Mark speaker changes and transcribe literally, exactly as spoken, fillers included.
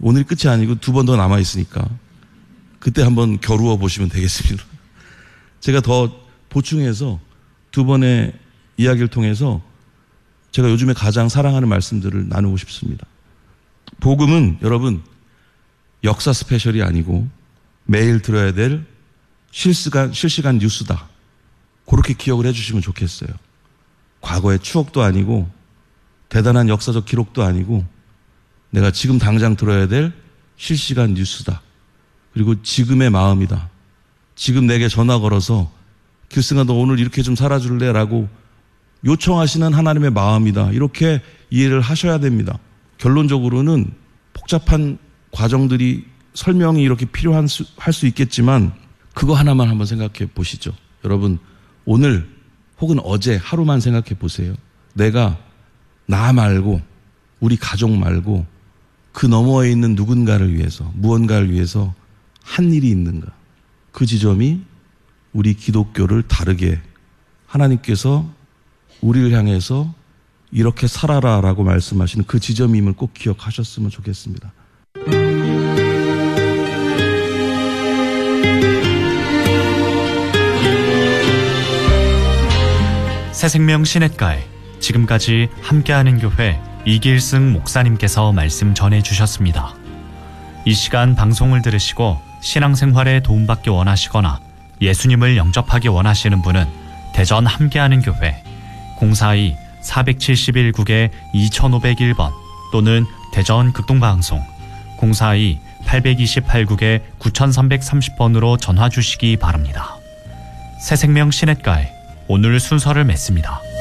Speaker 1: 오늘이 끝이 아니고 두 번 더 남아있으니까 그때 한번 겨루어 보시면 되겠습니다. 제가 더 보충해서 두 번의 이야기를 통해서 제가 요즘에 가장 사랑하는 말씀들을 나누고 싶습니다. 복음은 여러분 역사 스페셜이 아니고 매일 들어야 될 실시간, 실시간 뉴스다. 그렇게 기억을 해주시면 좋겠어요. 과거의 추억도 아니고 대단한 역사적 기록도 아니고 내가 지금 당장 들어야 될 실시간 뉴스다. 그리고 지금의 마음이다. 지금 내게 전화 걸어서 길승아 너 오늘 이렇게 좀 살아줄래? 라고 요청하시는 하나님의 마음이다. 이렇게 이해를 하셔야 됩니다. 결론적으로는 복잡한 과정들이 설명이 이렇게 필요할 수, 할 수 있겠지만 그거 하나만 한번 생각해 보시죠. 여러분 오늘 혹은 어제 하루만 생각해 보세요. 내가 나 말고 우리 가족 말고 그 너머에 있는 누군가를 위해서 무언가를 위해서 한 일이 있는가. 그 지점이 우리 기독교를 다르게 하나님께서 우리를 향해서 이렇게 살아라 라고 말씀하시는 그 지점임을 꼭 기억하셨으면 좋겠습니다.
Speaker 2: 새생명 시냇가에 지금까지 함께하는 교회 이길승 목사님께서 말씀 전해주셨습니다. 이 시간 방송을 들으시고 신앙생활에 도움받기 원하시거나 예수님을 영접하기 원하시는 분은 대전 함께하는 교회 공사이 사칠일 국에 이오공일 번 또는 대전 극동방송 공사이 팔이팔 국에 구삼삼삼십 번으로 전화 주시기 바랍니다. 새생명 시냇가에 오늘 순서를 맺습니다.